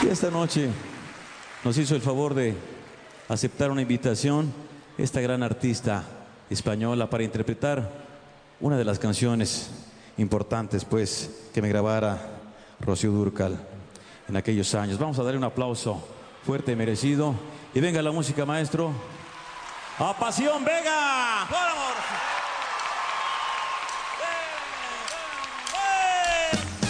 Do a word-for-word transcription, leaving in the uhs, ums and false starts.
Y esta noche nos hizo el favor de aceptar una invitación esta gran artista española para interpretar una de las canciones importantes pues que me grabara Rocío Dúrcal en aquellos años. Vamos a darle un aplauso fuerte y merecido. Y venga la música, maestro. ¡A Pasión Vega! ¡Por amor!